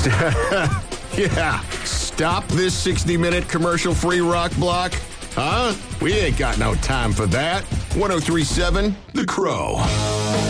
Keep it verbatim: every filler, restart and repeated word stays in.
Yeah, stop this sixty-minute commercial-free rock block? Huh? We ain't got no time for that. one oh three point seven The Crow.